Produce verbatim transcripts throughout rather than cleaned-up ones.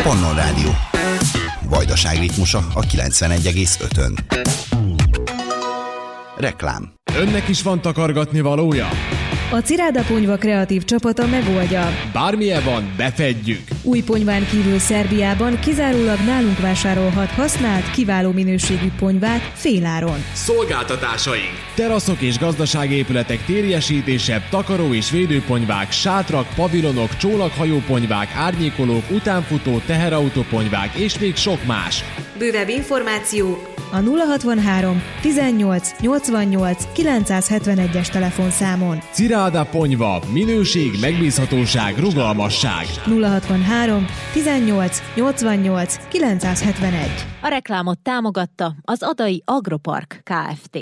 Pannon Rádió. Vajdaság ritmusa a kilencvenegy egész ötön. Reklám. Önnek is van takargatni valója? A Ciráda Ponyva kreatív csapata megoldja. Bármilyen van, befedjük! Új ponyván kívül Szerbiában kizárólag nálunk vásárolhat használt, kiváló minőségű ponyvát féláron. Szolgáltatásaink! Teraszok és gazdaságépületek térjesítése, takaró és védőponyvák, sátrak, pavilonok, csónakhajóponyvák, árnyékolók, utánfutó, teherautóponyvák és még sok más. Bővebb információ a nulla hatvanhárom tizennyolc nyolcvannyolc kilencszázhetvenegyes telefonszámon. Ciráda Ponyva. Minőség, megbízhatóság, rugalmasság. nulla hatvanhárom tizennyolc nyolcvannyolc kilencszázhetvenegy. A reklámot támogatta az Adai Agropark Kft.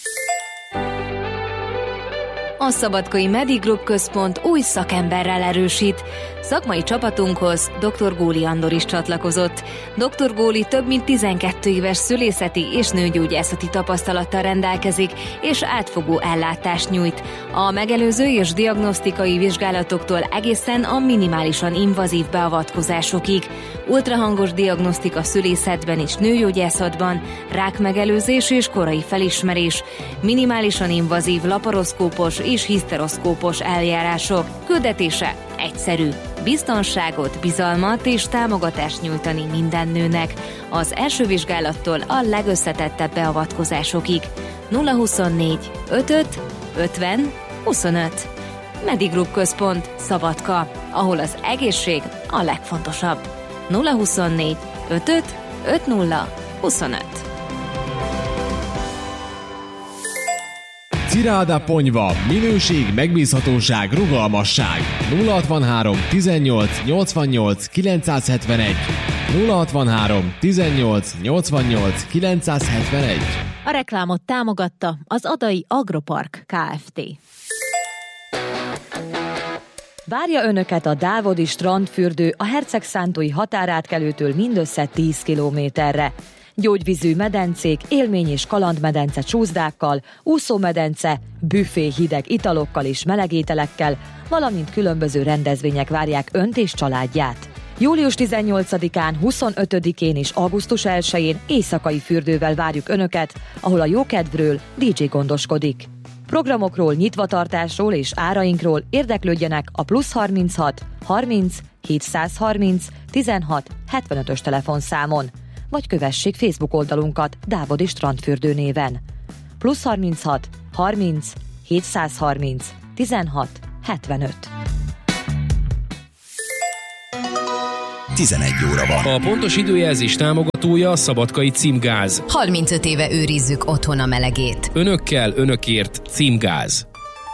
A Szabadkai Medigroup Központ új szakemberrel erősít. Szakmai csapatunkhoz dr. Góli Andor is csatlakozott. dr. Góli több mint tizenkét éves szülészeti és nőgyógyászati tapasztalattal rendelkezik, és átfogó ellátást nyújt. A megelőző és diagnosztikai vizsgálatoktól egészen a minimálisan invazív beavatkozásokig. Ultrahangos diagnosztika szülészetben és nőgyógyászatban, rákmegelőzés és korai felismerés, minimálisan invazív laparoszkópos és hiszteroszkópos eljárások. Küldetése egyszerű. Biztonságot, bizalmat és támogatást nyújtani minden nőnek. Az első vizsgálattól a legösszetettebb beavatkozásokig. nulla huszonnégy ötöt ötven huszonöt. Medigroup Központ, Szabadka, ahol az egészség a legfontosabb. nulla huszonnégy ötöt ötven huszonöt. Ciráda Ponyva. Minőség, megbízhatóság, rugalmasság. nulla hatvanhárom tizennyolc nyolcvannyolc kilencszázhetvenegy. nulla hatvanhárom tizennyolc nyolcvannyolc kilencszázhetvenegy. A reklámot támogatta az Adai Agropark Kft. Várja Önöket a Dávodi strandfürdő a Hercegszántói határátkelőtől mindössze tíz kilométerre. Gyógyvízű medencék, élmény- és kalandmedence csúszdákkal, úszómedence, büfé hideg italokkal és melegételekkel, valamint különböző rendezvények várják Önt és családját. július tizennyolcadikán, huszonötödikén és augusztus elsején éjszakai fürdővel várjuk Önöket, ahol a jókedvről dé dzsé gondoskodik. Programokról, nyitvatartásról és árainkról érdeklődjenek a plusz harminchat harminc hétszázharminc tizenhat hetvenötös telefonszámon, vagy kövessék Facebook oldalunkat Dávodi Strandfürdő néven. Plusz harminchat harminc hétszázharminc tizenhat hetvenöt. tizenegy óra van. A pontos időjelzés támogatója a Szabadkai Címgáz. harmincöt éve őrizzük otthon a melegét. Önökkel, önökért Címgáz.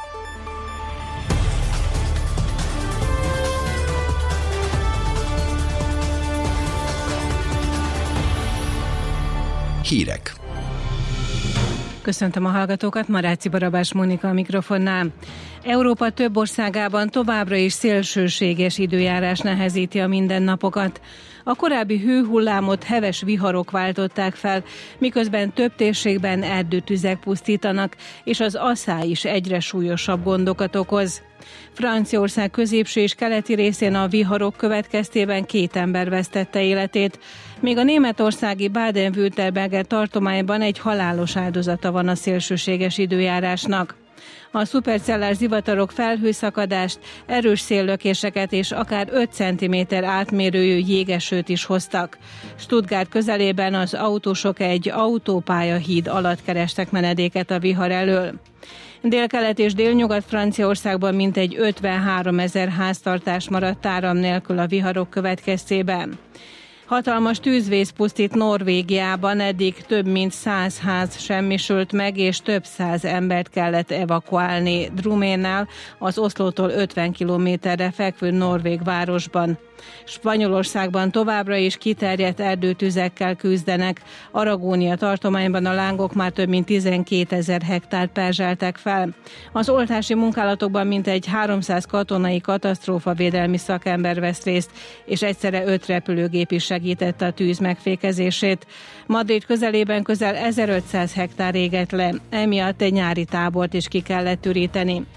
Hírek. Köszöntöm a hallgatókat, Maráci Barabás Mónika a mikrofonnál. Európa több országában továbbra is szélsőséges időjárás nehezíti a mindennapokat. A korábbi hőhullámot heves viharok váltották fel, miközben több térségben erdőtüzek pusztítanak, és az asszály is egyre súlyosabb gondokat okoz. Franciaország középső és keleti részén a viharok következtében két ember vesztette életét, míg a németországi Baden-Württemberg tartományban egy halálos áldozata van a szélsőséges időjárásnak. A szupercellás zivatarok felhőszakadást, erős széllökéseket és akár öt centiméter átmérőjű jégesőt is hoztak. Stuttgart közelében az autósok egy autópályahíd alatt kerestek menedéket a vihar elől. Délkelet és délnyugat Franciaországban mintegy ötvenháromezer háztartás maradt áram nélkül a viharok következtében. Hatalmas tűzvész pusztít Norvégiában, eddig több mint száz ház semmisült meg, és több száz embert kellett evakuálni Druménnál, az Oszlótól ötven kilométerre fekvő norvég városban. Spanyolországban továbbra is kiterjedt erdőtüzekkel küzdenek. Aragónia tartományban a lángok már több mint tizenkétezer hektárt perzseltek fel. Az oltási munkálatokban mintegy háromszáz katonai katasztrófavédelmi szakember vesz részt, és egyszerre öt repülőgép is segítette a tűz megfékezését. Madrid közelében közel ezerötszáz hektár égett le, emiatt egy nyári tábort is ki kellett üríteni.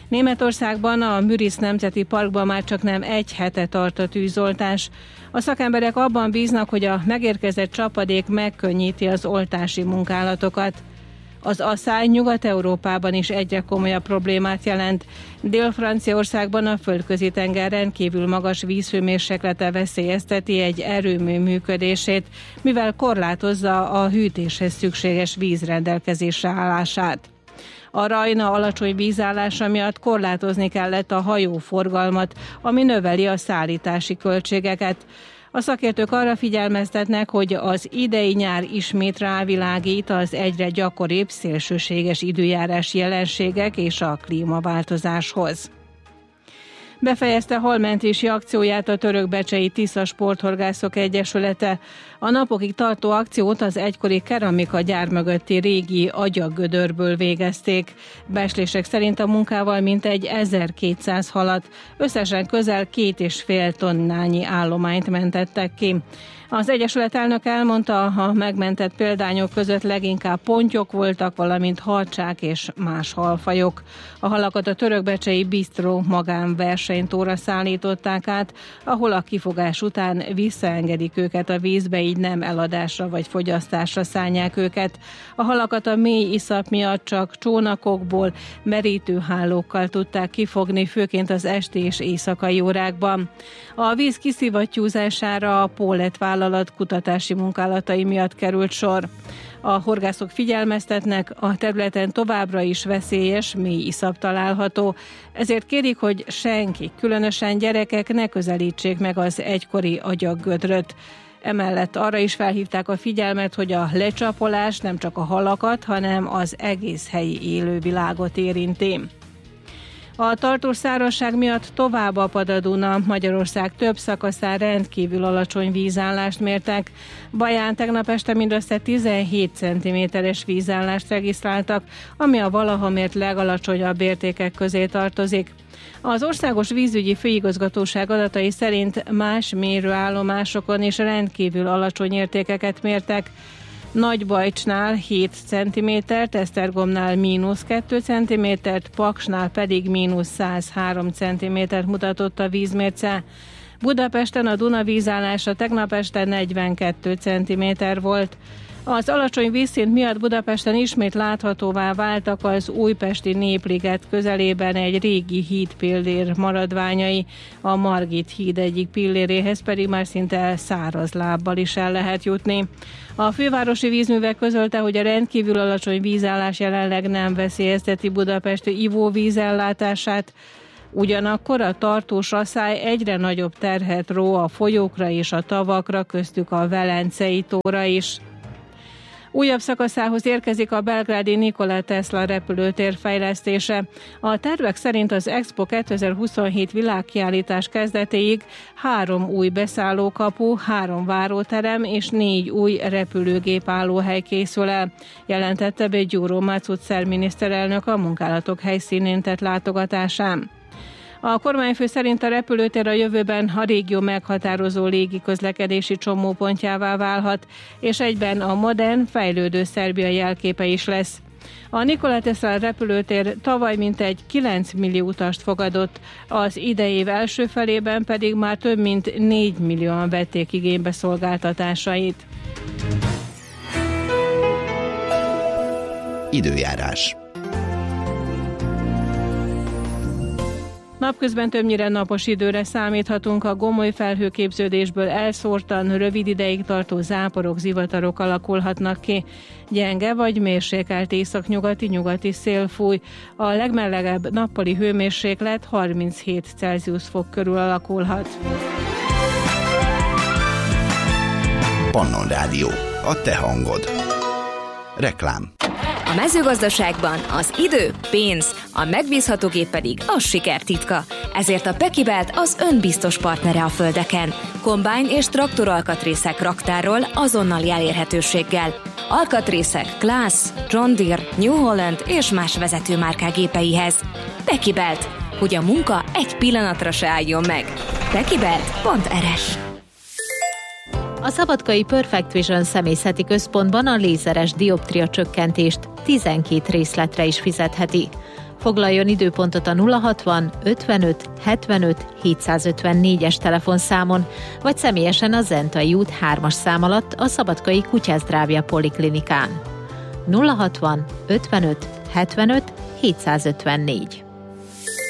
Németországban a Müritz Nemzeti Parkban már csak nem egy hete tart a tűzoltás. A szakemberek abban bíznak, hogy a megérkezett csapadék megkönnyíti az oltási munkálatokat. Az aszály Nyugat-Európában is egyre komolyabb problémát jelent. Dél-Franciaországban a Földközi tenger rendkívül magas vízhőmérséklete veszélyezteti egy erőmű működését, mivel korlátozza a hűtéshez szükséges víz rendelkezésre állását. A Rajna alacsony vízállása miatt korlátozni kellett a hajóforgalmat, ami növeli a szállítási költségeket. A szakértők arra figyelmeztetnek, hogy az idei nyár ismét rávilágít az egyre gyakoribb szélsőséges időjárás jelenségek és a klímaváltozáshoz. Befejezte halmentési akcióját a törökbecsei Tisza Sporthorgászok Egyesülete. A napokig tartó akciót az egykori keramika gyár mögötti régi agyaggödörből végezték. Becslések szerint a munkával mintegy ezerkétszáz halat, összesen közel két és fél tonnányi állományt mentettek ki. Az Egyesület elnök elmondta, a megmentett példányok között leginkább pontyok voltak, valamint harcsák és más halfajok. A halakat a törökbecsei Bistro magánversenytóra szállították át, ahol a kifogás után visszaengedik őket a vízbe, így nem eladásra vagy fogyasztásra szánják őket. A halakat a mély iszap miatt csak csónakokból, merítőhálókkal tudták kifogni, főként az esti és éjszakai órákban. A víz kiszivattyúzására a Pólet vállalat kutatási munkálatai miatt került sor. A horgászok figyelmeztetnek, a területen továbbra is veszélyes, mély iszap található, ezért kérik, hogy senki, különösen gyerekek ne közelítsék meg az egykori agyaggödröt. Emellett arra is felhívták a figyelmet, hogy a lecsapolás nem csak a halakat, hanem az egész helyi élővilágot érinti. A tartós szárazság miatt tovább apad a Duna. Magyarország több szakaszán rendkívül alacsony vízállást mértek. Baján tegnap este mindössze tizenhét centiméteres vízállást regisztráltak, ami a valaha mért legalacsonyabb értékek közé tartozik. Az Országos Vízügyi Főigazgatóság adatai szerint más mérőállomásokon is rendkívül alacsony értékeket mértek. Nagybajcsnál hét centimétert, Esztergomnál mínusz két centimétert, Paksnál pedig mínusz száz három centimétert mutatott a vízmérce. Budapesten a Duna vízállása tegnap este negyvenkét centiméter volt. Az alacsony vízszint miatt Budapesten ismét láthatóvá váltak az újpesti Népliget közelében egy régi híd pillér maradványai. A Margit híd egyik pilléréhez pedig már szinte száraz lábbal is el lehet jutni. A fővárosi vízművek közölte, hogy a rendkívül alacsony vízállás jelenleg nem veszélyezteti Budapest ivóvízellátását. Ugyanakkor a tartós aszály egyre nagyobb terhet ró a folyókra és a tavakra, köztük a Velencei tóra is. Újabb szakaszához érkezik a belgrádi Nikola Tesla repülőtér fejlesztése. A tervek szerint az Expo kétezer-huszonhét világkiállítás kezdetéig három új beszállókapu, három váróterem és négy új repülőgép állóhely készül el, jelentette be Gyuró Mácutzer miniszterelnök a munkálatok helyszínén tett látogatásán. A kormányfő szerint a repülőtér a jövőben a régió meghatározó légiközlekedési csomópontjává válhat, és egyben a modern, fejlődő Szerbia jelképe is lesz. A Nikola Tesla repülőtér tavaly mintegy kilenc millió utast fogadott, az idei év első felében pedig már több mint négy millióan vették igénybe szolgáltatásait. Időjárás. Napközben többnyire napos időre számíthatunk, a gomoly felhőképződésből elszórtan rövid ideig tartó záporok, zivatarok alakulhatnak ki. Gyenge vagy mérsékelt északnyugati, nyugati szél fúj. A legmelegebb nappali hőmérséklet harminchét Celsius fok körül alakulhat. Pannon Rádió, a te hangod. Reklám. A mezőgazdaságban az idő, pénz, a megbízható gép pedig a siker titka. Ezért a Pekibelt az önbiztos partnere a földeken. Kombány és traktor alkatrészek raktárról azonnali elérhetőséggel. Alkatrészek Class, John Deere, New Holland és más vezetőmárkák gépeihez. Pekibelt, hogy a munka egy pillanatra se álljon meg. Pekibelt pont er es. A szabadkai Perfect Vision személyzeti központban a lézeres dioptria csökkentést tizenkét részletre is fizetheti. Foglaljon időpontot a nulla hatvan ötvenöt hetvenöt hétszázötvennégyes telefonszámon, vagy személyesen a Zentai út hármas szám alatt a Szabadkai Kutyázdrávja Poliklinikán. nulla hatvan ötvenöt hetvenöt hétszázötvennégy.